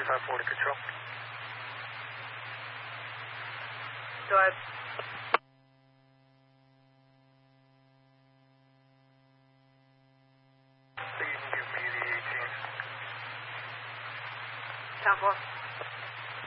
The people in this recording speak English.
540 control. Do I... So you can give me the 18. 10-4.